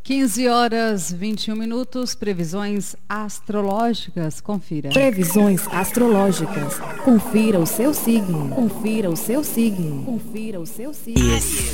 15 horas 21 minutos, previsões astrológicas, confira. Previsões astrológicas, confira o seu signo, confira o seu signo, confira o seu signo.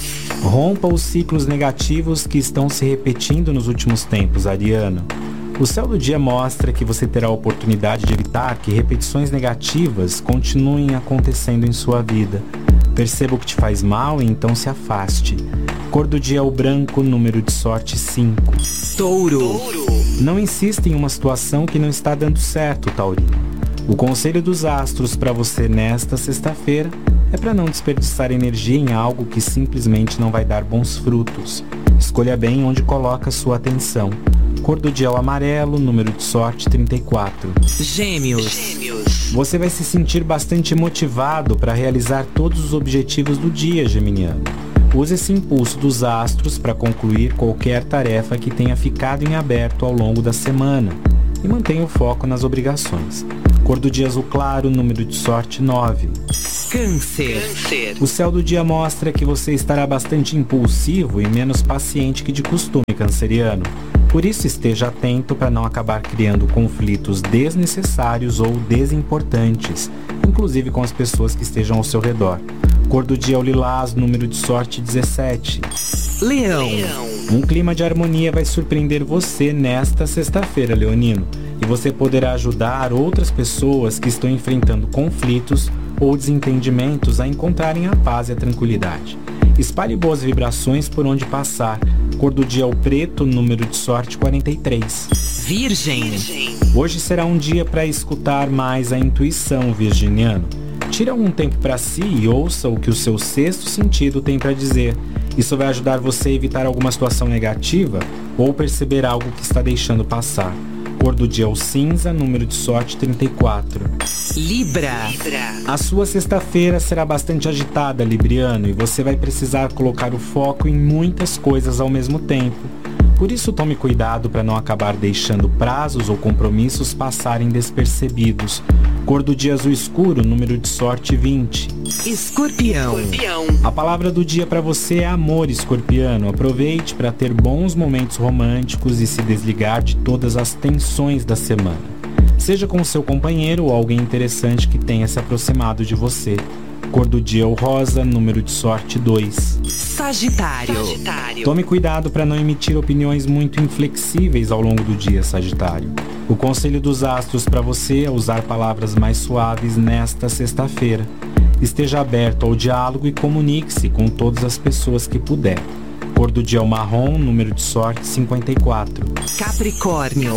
Rompa os ciclos negativos que estão se repetindo nos últimos tempos, Ariano. O céu do dia mostra que você terá a oportunidade de evitar que repetições negativas continuem acontecendo em sua vida. Perceba o que te faz mal e então se afaste. Cor do dia é o branco, número de sorte 5. Touro. Não insista em uma situação que não está dando certo, Taurino. O conselho dos astros para você nesta sexta-feira é para não desperdiçar energia em algo que simplesmente não vai dar bons frutos. Escolha bem onde coloca sua atenção. Cor do dia é o amarelo, número de sorte 34. Gêmeos. Você vai se sentir bastante motivado para realizar todos os objetivos do dia, geminiano. Use esse impulso dos astros para concluir qualquer tarefa que tenha ficado em aberto ao longo da semana e mantenha o foco nas obrigações. Cor do dia azul claro, número de sorte 9. Câncer. O céu do dia mostra que você estará bastante impulsivo e menos paciente que de costume, canceriano. Por isso esteja atento para não acabar criando conflitos desnecessários ou desimportantes, inclusive com as pessoas que estejam ao seu redor. Cor do dia é o lilás, número de sorte 17. Leão. Um clima de harmonia vai surpreender você nesta sexta-feira, leonino, e você poderá ajudar outras pessoas que estão enfrentando conflitos ou desentendimentos a encontrarem a paz e a tranquilidade. Espalhe boas vibrações por onde passar. Cor do dia é o preto, número de sorte 43. Virgem. Hoje será um dia para escutar mais a intuição, virginiano. Tire algum tempo para si e ouça o que o seu sexto sentido tem para dizer. Isso vai ajudar você a evitar alguma situação negativa ou perceber algo que está deixando passar. Cor do dia é o cinza, número de sorte 34. Libra. A sua sexta-feira será bastante agitada, libriano, e você vai precisar colocar o foco em muitas coisas ao mesmo tempo. Por isso tome cuidado para não acabar deixando prazos ou compromissos passarem despercebidos. Cor do dia azul escuro, número de sorte 20. Escorpião. A palavra do dia para você é amor, escorpiano. Aproveite para ter bons momentos românticos e se desligar de todas as tensões da semana. Seja com seu companheiro ou alguém interessante que tenha se aproximado de você. Cor do dia é o rosa, número de sorte 2. Sagitário. Tome cuidado para não emitir opiniões muito inflexíveis ao longo do dia, Sagitário. O conselho dos astros para você é usar palavras mais suaves nesta sexta-feira. Esteja aberto ao diálogo e comunique-se com todas as pessoas que puder. Cor do dia é o marrom, número de sorte 54. Capricórnio.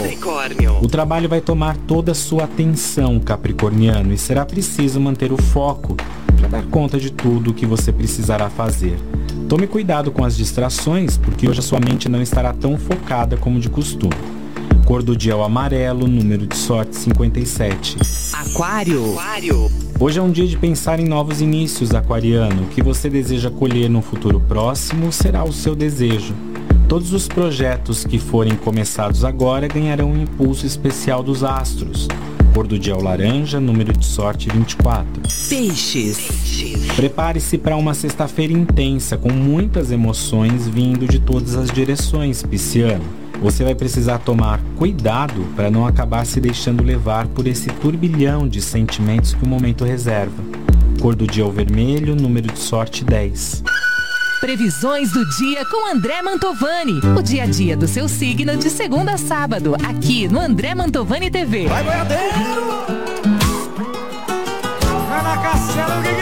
O trabalho vai tomar toda a sua atenção, capricorniano, e será preciso manter o foco para dar conta de tudo o que você precisará fazer. Tome cuidado com as distrações, porque hoje a sua mente não estará tão focada como de costume. Cor do dia é o amarelo, número de sorte 57. Aquário. Hoje é um dia de pensar em novos inícios, aquariano. O que você deseja colher no futuro próximo será o seu desejo. Todos os projetos que forem começados agora ganharão um impulso especial dos astros. Cor do dia é o laranja, número de sorte 24. Peixes. Prepare-se para uma sexta-feira intensa, com muitas emoções vindo de todas as direções, pisciano. Você vai precisar tomar cuidado para não acabar se deixando levar por esse turbilhão de sentimentos que o momento reserva. Cor do dia é o vermelho, número de sorte 10. Previsões do dia com André Mantovani. O dia a dia do seu signo de segunda a sábado, aqui no André Mantovani TV. Vai, boiadeiro! Vai na Cassiano,